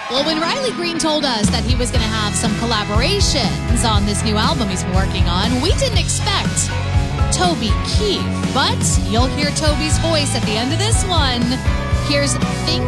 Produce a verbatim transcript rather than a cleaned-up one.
Well, when Riley Green told us that he was going to have some collaborations on this new album he's been working on, we didn't expect Toby Keith, but you'll hear Toby's voice at the end of this one. Here's Things